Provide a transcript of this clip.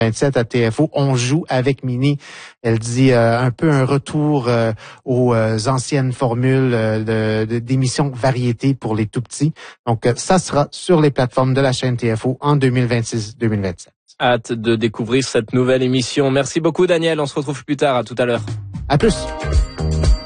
27 à TFO, on joue avec Mini. Elle dit un peu un retour aux anciennes formules d'émissions variété pour les tout petits. Donc, ça sera sur les plateformes de la chaîne TFO en 2026-2027. Hâte de découvrir cette nouvelle émission. Merci beaucoup, Daniel. On se retrouve plus tard. À tout à l'heure. À plus.